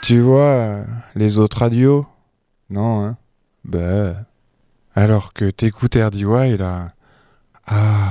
Tu vois, les autres radios? Non, hein? Bah. Alors que t'écoutes RDY, là. Ah,